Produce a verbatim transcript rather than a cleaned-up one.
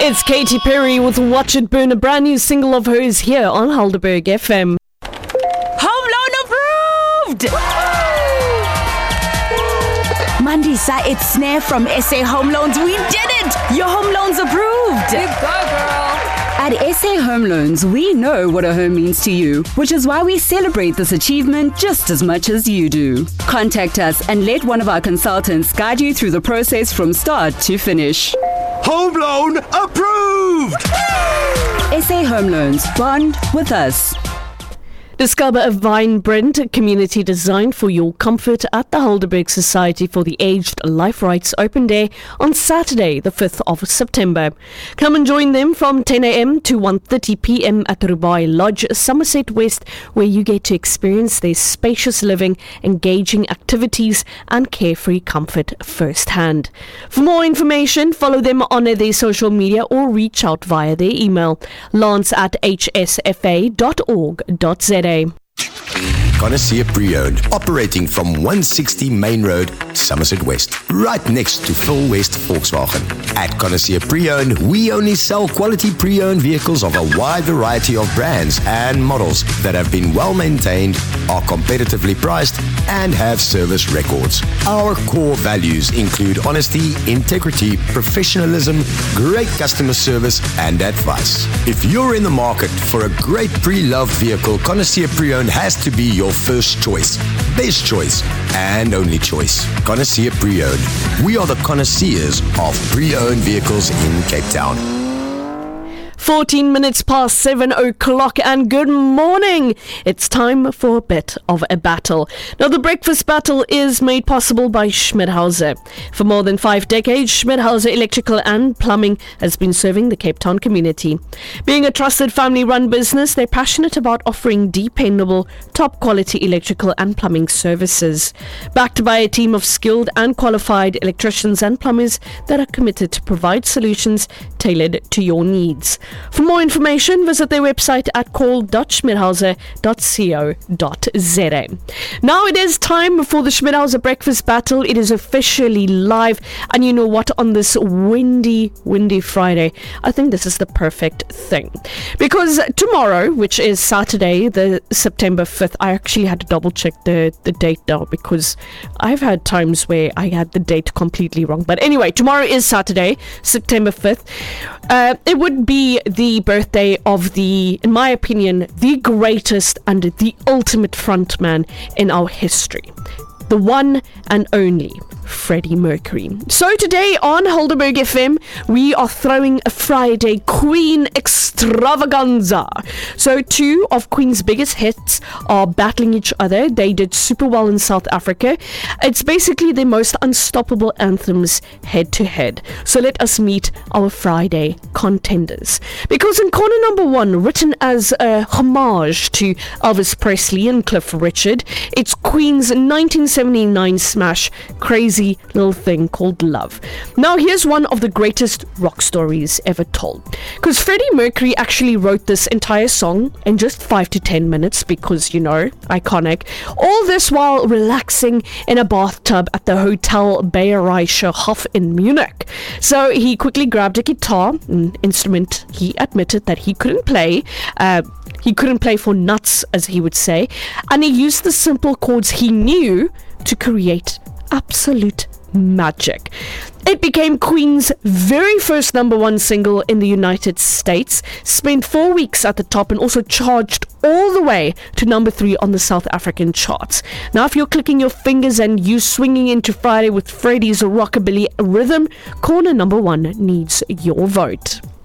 It's Katy Perry with Watch It Burn, a brand new single of hers here on Helderberg F M. Home loan approved! Mandisa, it's Snare from S A Home Loans. We did it! Your home loan's approved! You go, girl! At S A Home Loans, we know what a home means to you, which is why we celebrate this achievement just as much as you do. Contact us and let one of our consultants guide you through the process from start to finish. Home loan approved! S A Home Loans. Bond with us. Discover a vibrant community designed for your comfort at the Helderberg Society for the Aged Life Rights Open Day on Saturday, the fifth of September. Come and join them from ten a.m. to one thirty p.m. at Rubai Lodge, Somerset West, where you get to experience their spacious living, engaging activities and carefree comfort firsthand. For more information, follow them on their social media or reach out via their email, lance at h s f a dot org dot z a. Connoisseur Pre-Owned, operating from one sixty Main Road, Somerset West, right next to Phil West Volkswagen. At Connoisseur Pre-Owned, we only sell quality pre-owned vehicles of a wide variety of brands and models that have been well maintained, are competitively priced, and have service records. Our core values include honesty, integrity, professionalism, great customer service, and advice. If you're in the market for a great pre-loved vehicle, Connoisseur Pre-Owned has to be your first choice, best choice, and only choice. Connoisseur Pre-Owned. We are the connoisseurs of pre-owned vehicles in Cape Town. fourteen minutes past seven o'clock, and good morning. It's time for a bit of a battle. Now, the breakfast battle is made possible by Schmidhauser. For more than five decades, Schmidhauser Electrical and Plumbing has been serving the Cape Town community. Being a trusted family-run business, they're passionate about offering dependable, top-quality electrical and plumbing services. Backed by a team of skilled and qualified electricians and plumbers that are committed to provide solutions tailored to your needs. For more information, visit their website at call dot schmidhauser dot co dot z a. Now it is time for the Schmidhauser Breakfast Battle. It is officially live, and you know what? On this windy, windy Friday, I think this is the perfect thing. Because tomorrow, which is Saturday, the September fifth, I actually had to double check the, the date now because I've had times where I had the date completely wrong. But anyway, tomorrow is Saturday, September fifth. Uh, it would be the birthday of the, in my opinion, the greatest and the ultimate frontman in our history. The one and only Freddie Mercury. So today on Helderberg F M, we are throwing a Friday Queen extravaganza. So two of Queen's biggest hits are battling each other. They did super well in South Africa. It's basically the most unstoppable anthems head to head. So let us meet our Friday contenders. Because in corner number one, written as a homage to Elvis Presley and Cliff Richard, it's Queen's nineteen seventy-nine smash Crazy Little Thing Called Love. Now here's one of the greatest rock stories ever told. Because Freddie Mercury actually wrote this entire song in just five to ten minutes because, you know, iconic. All this while relaxing in a bathtub at the Hotel Bayerischer Hof in Munich. So he quickly grabbed a guitar, an instrument he admitted that he couldn't play. Uh, he couldn't play for nuts, as he would say. And he used the simple chords he knew to create absolute magic. It became Queen's very first number one single in the United States, spent four weeks at the top, and also charged all the way to number three on the South African charts. Now, if you're clicking your fingers and you swinging into Friday with Freddie's rockabilly rhythm, corner number one needs your vote.